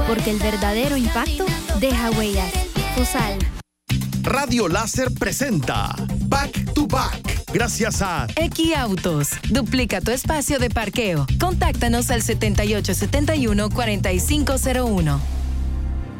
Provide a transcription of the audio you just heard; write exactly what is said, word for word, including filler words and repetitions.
porque el verdadero impacto deja huellas. Fusal. Radio Láser presenta Back to Back. Gracias a Equiautos. Duplica tu espacio de parqueo. Contáctanos al setenta y ocho setenta y uno cuarenta y cinco cero uno.